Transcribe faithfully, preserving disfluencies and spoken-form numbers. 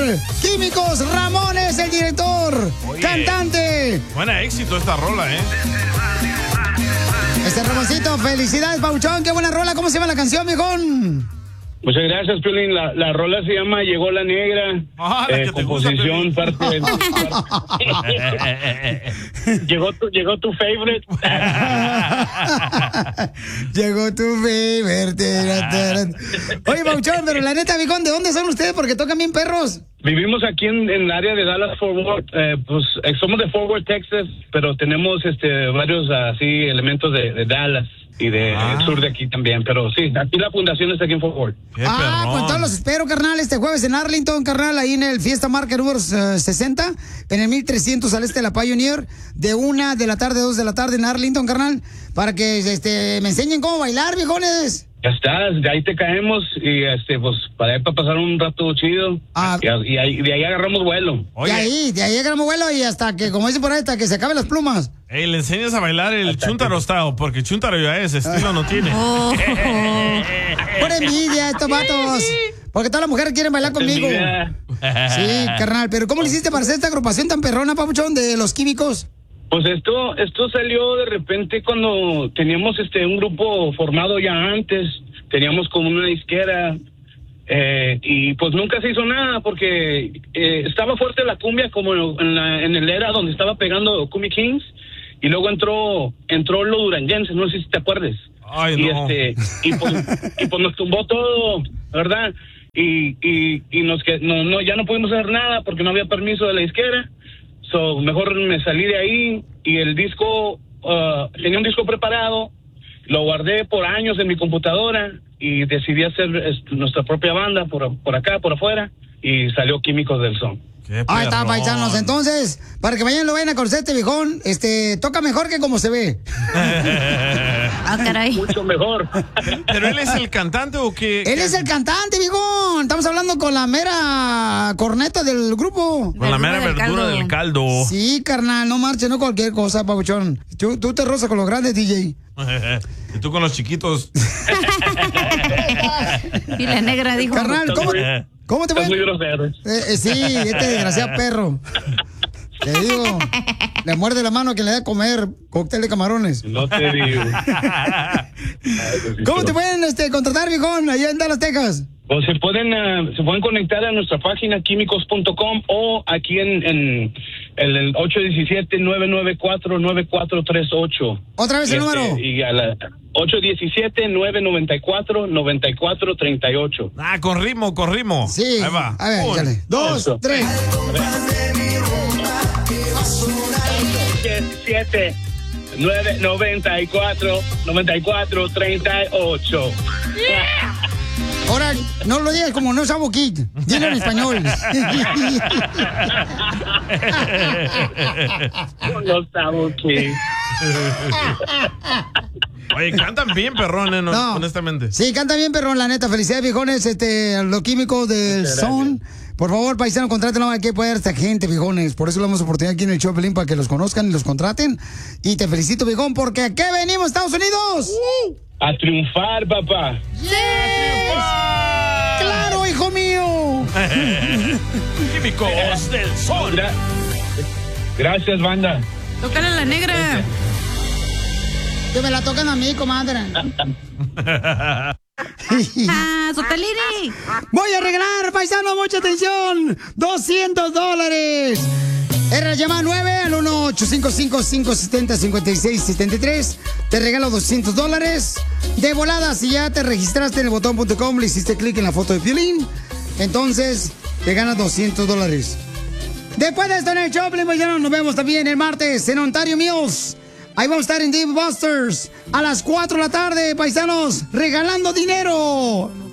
Químicos Ramones, el director, Oye, cantante. Buena éxito esta rola, ¿eh? Este Ramoncito, felicidades, Pauchón. Qué buena rola. ¿Cómo se llama la canción, viejón? Muchas gracias, Piolín. La, la rola se llama Llegó la Negra. Ah, la eh, que te composición, gusta, parte del... llegó, tu, llegó tu favorite. Llegó tu favorite. Oye, Pauchón, pero la neta, viejón, ¿de dónde son ustedes? Porque tocan bien perros. Vivimos aquí en, en el área de Dallas Fort Worth. Eh, pues eh, somos de Fort Worth, Texas, pero tenemos este varios así elementos de, de Dallas y de Ah. el sur de aquí también. Pero sí, aquí la fundación está aquí en Fort Worth. Qué Ah, perrón. pues todos los espero, carnal, este jueves en Arlington, carnal, ahí en el Fiesta Market número eh, sesenta, en el mil trescientos al este de la Pioneer, de una de la tarde a dos de la tarde en Arlington, carnal, para que este me enseñen cómo bailar, viejones. Ya estás, de ahí te caemos y este pues para ahí para pasar un rato chido. Ah. Y, y ahí, de ahí agarramos vuelo. Oye, De ahí, de ahí agarramos vuelo y hasta que, como dicen por ahí, hasta que se acaben las plumas. ey, le enseñas a bailar el chuntaro style, porque chuntaro ya es, estilo no tiene. Oh, por envidia estos vatos. Porque todas las mujeres quieren bailar conmigo. Mira, Sí, carnal, pero ¿cómo le hiciste para hacer esta agrupación tan perrona, papuchón, de los químicos? pues esto esto salió de repente cuando teníamos este un grupo formado ya antes, teníamos como una disquera eh, y pues nunca se hizo nada porque eh, estaba fuerte la cumbia como en, la, en el era donde estaba pegando Cumbia Kings y luego entró entró lo duranguense, no sé si te acuerdas. Ay, y no. este y pues, y pues nos tumbó todo, ¿verdad? Y y y nos que no no ya no pudimos hacer nada porque no había permiso de la disquera. So, mejor me salí de ahí y el disco, uh, tenía un disco preparado, lo guardé por años en mi computadora y decidí hacer este, nuestra propia banda por, por acá, por afuera, y salió Químicos del Son. Qué Ahí está, perrón. paisanos. Entonces, para que vayan lo vayan a conocer este viejón, este, toca mejor que como se ve. Ah, caray. Mucho mejor. ¿Pero él es el cantante o qué? Él es el cantante, viejón. Estamos hablando con la mera corneta del grupo. Con la mera Verdura del verdura caldo. del caldo. Sí, carnal, no marche, no cualquier cosa, papuchón. Tú, tú te rozas con los grandes, D J. Y tú con los chiquitos. Y la negra dijo. Carnal, ¿cómo, cómo te Estás muy fue? grosero. Eh, eh, sí, este desgraciado perro. Te digo, le muerde la mano a quien le da a comer cóctel de camarones. No te digo. ¿Cómo te pueden este, contratar, viejón, allá en Dallas, Texas? O se pueden uh, se pueden conectar a nuestra página químicos punto com o aquí en, en el, el ocho uno siete, nueve nueve cuatro, nueve cuatro tres ocho. ¿Otra vez el Y este, número? Y a la ocho uno siete, nueve nueve cuatro, nueve cuatro tres ocho. Ah, con ritmo, con ritmo. Sí. Ahí va. A ver, Un, échale. Dos, Eso. tres. siete, nueve nueve cuatro, nueve cuatro tres ocho. Ahora, no lo digas como no sabo kid. Dilo en español. No estamos aquí. Oye, cantan bien, perrones, no, No. honestamente. Sí, canta bien, perrón, la neta. Felicidades, viejones. Este, los químicos del Muchas son. Por favor, paisano, contrátenlo. Hay que poder esta gente, viejones. Por eso le damos oportunidad aquí en el show, Pelín, para que los conozcan y los contraten. Y te felicito, viejón, porque ¿a qué venimos, Estados Unidos? A triunfar, papá. ¡Claro, hijo mío! Químicos del sol. Gra- Gracias, banda. Tócale a la negra. Que me la tocan a mí, comadre. Ah, Sotalini. Voy a regalar, paisano, mucha atención. doscientos dólares. Era la llamada nueve al uno ocho cinco cinco, cinco siete cero, cinco seis siete tres. Te regalo doscientos dólares. De volada, si ya te registraste en el botón punto com, le hiciste clic en la foto de Piolín, entonces te ganas doscientos dólares. Después de esto en el show, paisano, nos vemos también el martes en Ontario Mills. Ahí vamos a estar en Dave Busters a las cuatro de la tarde, paisanos, regalando dinero.